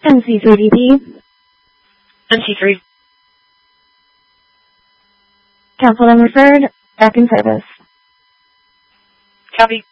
NC3DP. NC3. Council then referred. Back in service. Copy.